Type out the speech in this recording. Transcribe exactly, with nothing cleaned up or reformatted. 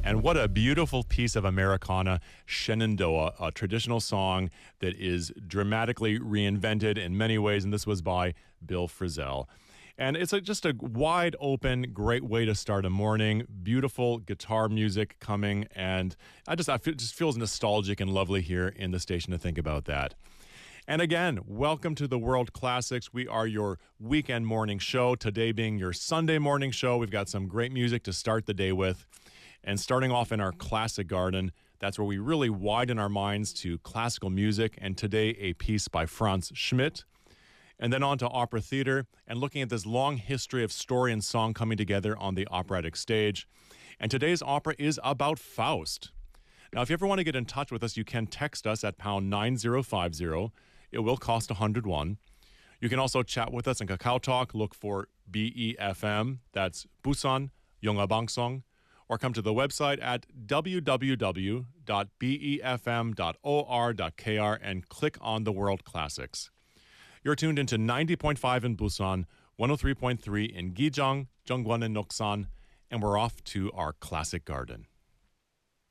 And what a beautiful piece of Americana, Shenandoah, a traditional song that is dramatically reinvented in many ways, and this was by Bill Frisell. And it's a, just a wide open, great way to start a morning. Beautiful guitar music coming, and I just I feel, just feels nostalgic and lovely here in the station to think about that. And again, welcome to the World Classics. We are your weekend morning show. Today being your Sunday morning show. We've got some great music to start the day with. And starting off in our classic garden, that's where we really widen our minds to classical music. And today, a piece by Franz Schmidt. And then on to opera theater and looking at this long history of story and song coming together on the operatic stage. And today's opera is about Faust. Now, if you ever want to get in touch with us, you can text us at pound nine zero five zero. It will cost one hundred one. You can also chat with us in Kakao Talk. Look for B E F M. That's Busan Yongabangsong. Or come to the website at w w w dot b e f m dot o r dot k r and click on the World Classics. You're tuned into ninety point five in Busan, one oh three point three in Gijong, Jeongwon, and Noksan, and we're off to our classic garden.